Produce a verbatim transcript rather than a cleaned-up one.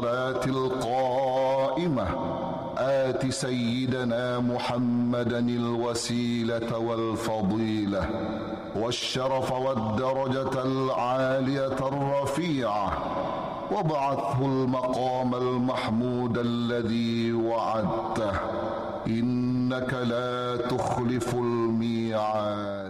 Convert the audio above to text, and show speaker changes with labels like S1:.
S1: القائمة آت سيدنا محمدا الوسيلة والفضيلة والشرف والدرجة العالية الرفيعة، وابعثه المقام المحمود الذي وعدته، إنك لا تخلف الميعاد.